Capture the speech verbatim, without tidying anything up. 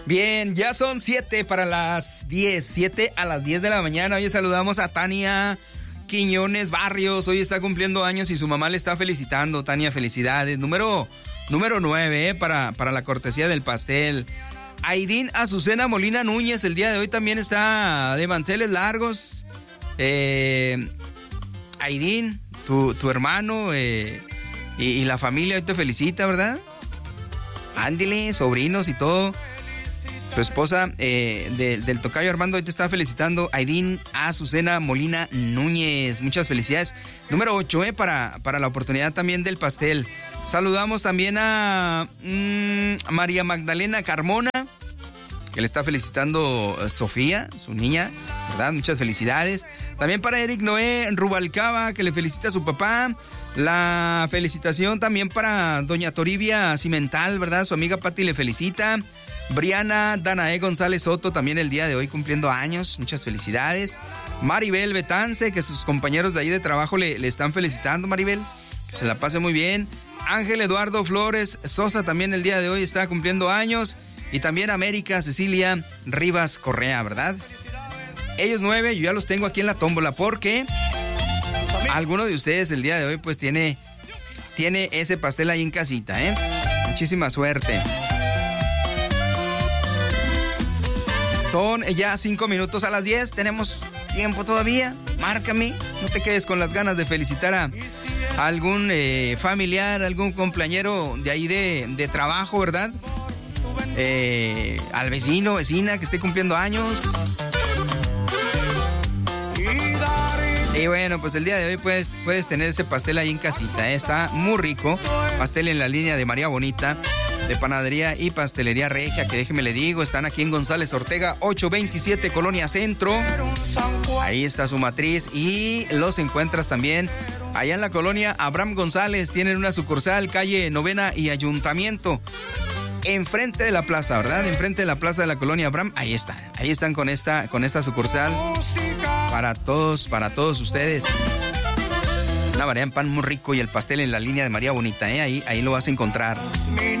Bien, ya son siete para las diez, siete a las diez de la mañana. Hoy saludamos a Tania Quiñones Barrios. Hoy está cumpliendo años y su mamá le está felicitando. Tania, felicidades. Número, número nueve, eh, para, para la cortesía del pastel. Aidín Azucena Molina Núñez, el día de hoy también está de manteles largos. Eh, Aidín, tu, tu hermano eh, y, y la familia hoy te felicita, ¿verdad? Ándile, sobrinos y todo. Su esposa eh, de, del tocayo Armando hoy te está felicitando. Aidín Azucena Molina Núñez, muchas felicidades. Número ocho, eh, para, para la oportunidad también del pastel. Saludamos también a, mmm, a María Magdalena Carmona, que le está felicitando Sofía, su niña, ¿verdad? Muchas felicidades. También para Eric Noé Rubalcaba, que le felicita a su papá. La felicitación también para doña Toribia Cimental, ¿verdad? Su amiga Pati le felicita. Briana Danae González Soto también el día de hoy cumpliendo años, muchas felicidades. Maribel Betance, que sus compañeros de ahí de trabajo le, le están felicitando, Maribel, que se la pase muy bien. Ángel Eduardo Flores Sosa también el día de hoy está cumpliendo años. Y también América Cecilia Rivas Correa, ¿verdad? Ellos nueve, yo ya los tengo aquí en la tómbola porque alguno de ustedes el día de hoy pues tiene, tiene ese pastel ahí en casita, ¿eh? Muchísima suerte. Son ya cinco minutos a las diez, tenemos tiempo todavía, márcame, no te quedes con las ganas de felicitar a, a algún eh, familiar, algún compañero de ahí de, de trabajo, ¿verdad? Eh, al vecino, vecina que esté cumpliendo años. Y bueno, pues el día de hoy puedes, puedes tener ese pastel ahí en casita, ¿eh? Está muy rico. Pastel en la línea de María Bonita, de Panadería y Pastelería Regia, que déjeme le digo, están aquí en González Ortega, ochocientos veintisiete, Colonia Centro. Ahí está su matriz y los encuentras también allá en la colonia Abraham González. Tienen una sucursal, calle Novena y Ayuntamiento. Enfrente de la plaza, ¿verdad? Enfrente de la plaza de la colonia Abraham, ahí están, ahí están con esta, con esta sucursal para todos, para todos ustedes. Una variedad en pan muy rico y el pastel en la línea de María Bonita, ¿eh? Ahí, ahí lo vas a encontrar.